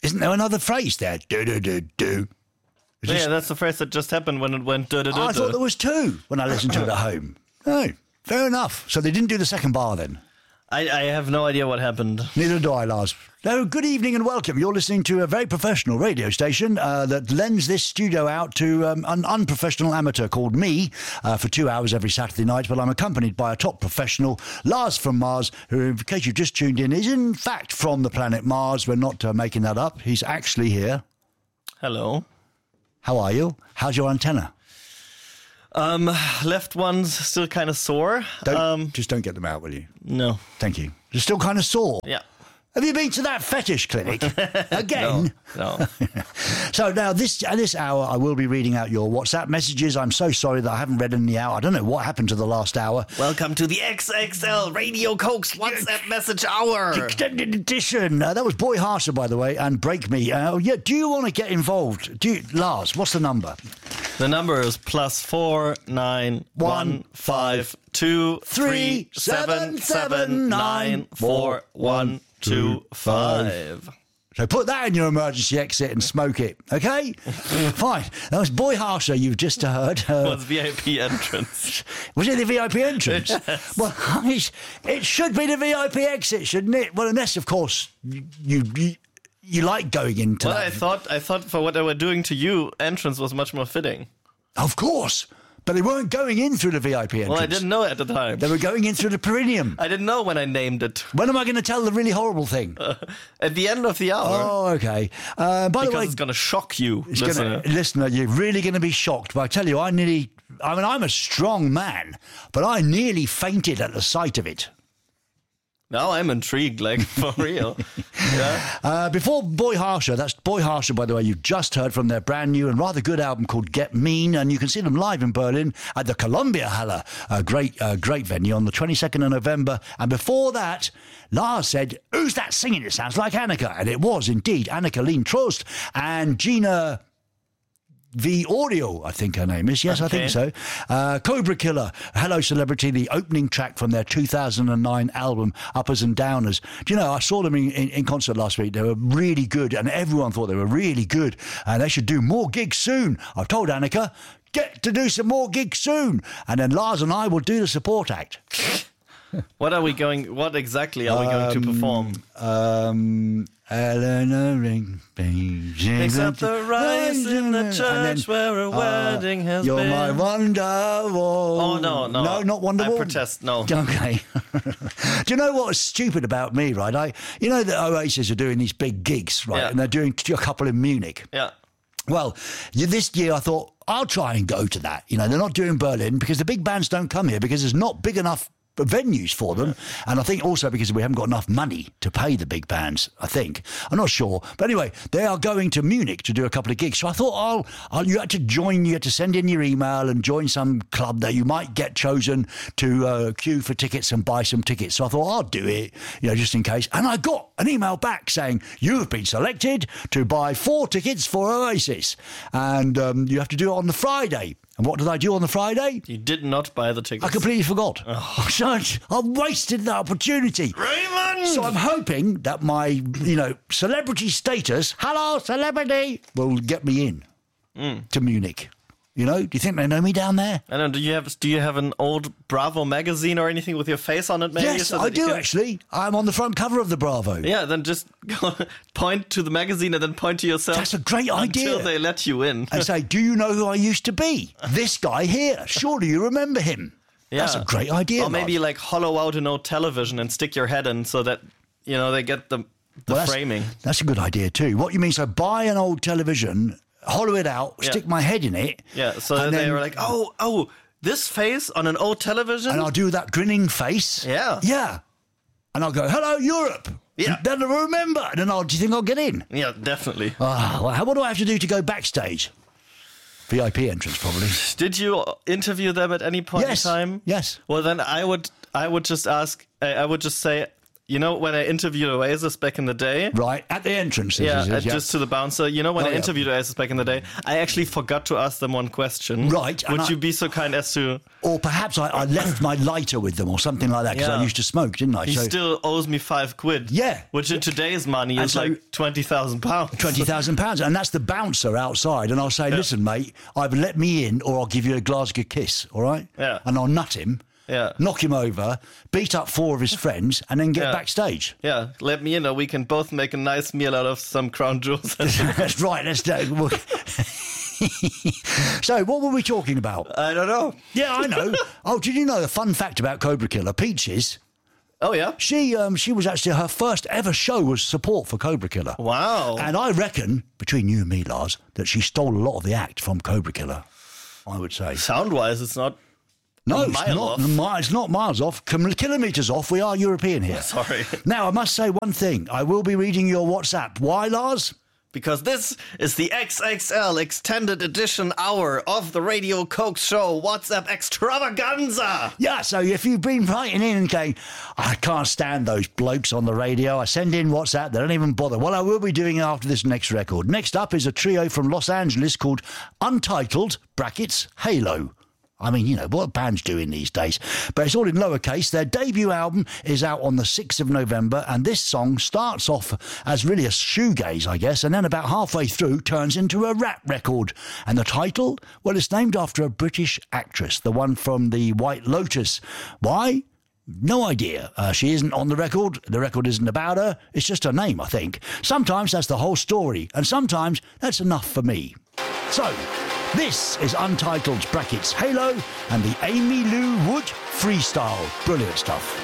Isn't there another phrase there? Do. Yeah, that's the phrase that just happened when it went do. I thought there was two when I listened to it at home. Oh, fair enough. So they didn't do the second bar then? I have no idea what happened. Neither do I, Lars. No, good evening and welcome. You're listening to a very professional radio station that lends this studio out to an unprofessional amateur called me for 2 hours every Saturday night. But I'm accompanied by a top professional, Lars from Mars, who, in case you've just tuned in, is in fact from the planet Mars. We're not making that up. He's actually here. Hello. How are you? How's your antenna? Left one's still kind of sore. Just don't get them out, will you? No. Thank you. They're still kind of sore. Yeah. Have you been to that fetish clinic again? No. So now this hour, I will be reading out your WhatsApp messages. I'm so sorry that I haven't read any out. I don't know what happened to the last hour. Welcome to the XXL Radio Cokes WhatsApp Message Hour. Extended edition. That was Boy Harsher, by the way, and Break Me. Yeah. Do you want to get involved? Lars, what's the number? The number is +4 9 1 5 2 3 7 7 9 4 1 2 5. So put that in your emergency exit and smoke it, okay? Fine. That was Boy Harsher you've just heard. Was VIP entrance. Was it the VIP entrance? Yes. Well, it should be the VIP exit, shouldn't it? Well, unless, of course, you like going into Well, that. I thought for what they were doing to you, entrance was much more fitting. Of course. But they weren't going in through the VIP entrance. Well, I didn't know at the time. They were going in through the perineum. I didn't know when I named it. When am I going to tell the really horrible thing? At the end of the hour. Oh, okay. By the way, it's going to shock you, listener. Listener, you're really going to be shocked. But I tell you, I'm a strong man, but I nearly fainted at the sight of it. Now I'm intrigued, like, for real. Yeah. Before Boy Harsher, that's Boy Harsher, by the way, you've just heard from their brand new and rather good album called Get Mean, and you can see them live in Berlin at the Columbia Halle, a great venue, on the 22nd of November. And before that, Lars said, "Who's that singing? It sounds like Annika." And it was indeed Annika-Leen Trost and Gina V Audio, I think her name is. Yes, okay. I think so. Cobra Killer, Hello Celebrity, the opening track from their 2009 album, Uppers and Downers. Do you know, I saw them in concert last week. They were really good, and everyone thought they were really good, and they should do more gigs soon. I've told Annika, get to do some more gigs soon, and then Lars and I will do the support act. What exactly are we going to perform? Eleanor Ring picks up the rice in the church where a wedding has you're been. You're my Wonderwall. Oh, no. No, not Wonderwall. I protest, no. Okay. Do you know what's stupid about me, right? You know that Oasis are doing these big gigs, right? Yeah. And they're doing a couple in Munich. Yeah. Well, this year I thought, I'll try and go to that. You know, they're not doing Berlin because the big bands don't come here because there's not big enough venues for them, and I think also because we haven't got enough money to pay the big bands. I'm not sure, but anyway, they are going to Munich to do a couple of gigs. So I thought, you had to send in your email and join some club that you might get chosen to queue for tickets and buy some tickets. So I thought I'll do it, just in case. And I got an email back saying you have been selected to buy 4 tickets for Oasis, and you have to do it on the Friday. And what did I do on the Friday? You did not buy the tickets. I completely forgot. Oh. I wasted the opportunity. Raymond! So I'm hoping that my, celebrity status, hello, celebrity, will get me in to Munich. Do you think they know me down there? I don't know, do you have an old Bravo magazine or anything with your face on it, maybe? Yes, I do, actually. I'm on the front cover of the Bravo. Yeah, then just point to the magazine and then point to yourself. That's a great idea. Until they let you in. And say, do you know who I used to be? This guy here. Surely you remember him. Yeah. That's a great idea. Or maybe hollow out an old television and stick your head in so that, they get the framing. That's a good idea too. What you mean, so buy an old television, hollow it out, stick my head in it. Yeah, so then they were like, oh, this face on an old television? And I'll do that grinning face. Yeah. Yeah. And I'll go, hello, Europe. Yeah. And then I'll remember. And then do you think I'll get in? Yeah, definitely. What do I have to do to go backstage? VIP entrance, probably. Did you interview them at any point in time? Yes. Well, then I would just ask, I would just say, you know, when I interviewed Oasis back in the day. Right, at the entrance. Just to the bouncer. You know, when I interviewed Oasis back in the day, I actually forgot to ask them one question. Right. Would you be so kind as to... Or perhaps I left my lighter with them or something like that, because I used to smoke, didn't I? He still owes me £5. Yeah. Which in today's money is like £20,000. £20,000. And that's the bouncer outside. And I'll say, listen, mate, either let me in or I'll give you a Glasgow kiss, all right? Yeah. And I'll nut him. Yeah. Knock him over, beat up 4 of his friends, and then get backstage. Yeah, let me in, or we can both make a nice meal out of some crown jewels. That's right. Let's do it. So, what were we talking about? I don't know. Yeah, I know. Oh, did you know the fun fact about Cobra Killer? Peaches. Oh, yeah? She was actually, her first ever show was support for Cobra Killer. Wow. And I reckon, between you and me, Lars, that she stole a lot of the act from Cobra Killer, I would say. Sound-wise, it's not... No, it's not miles off. Kilometres off. We are European here. Sorry. Now, I must say one thing. I will be reading your WhatsApp. Why, Lars? Because this is the XXL extended edition hour of the Radio Coke Show WhatsApp Extravaganza. Yeah, so if you've been writing in and going, I can't stand those blokes on the radio, I send in WhatsApp, they don't even bother. Well, I will be doing it after this next record. Next up is a trio from Los Angeles called Untitled, brackets, Halo. I mean, you know, what bands doing these days? But it's all in lowercase. Their debut album is out on the 6th of November, and this song starts off as really a shoegaze, I guess, and then about halfway through turns into a rap record. And the title? Well, it's named after a British actress, the one from The White Lotus. Why? No idea. She isn't on the record. The record isn't about her. It's just her name, I think. Sometimes that's the whole story, and sometimes that's enough for me. So... this is Untitled, brackets, Halo, and the Amy Lou Wood freestyle. Brilliant stuff.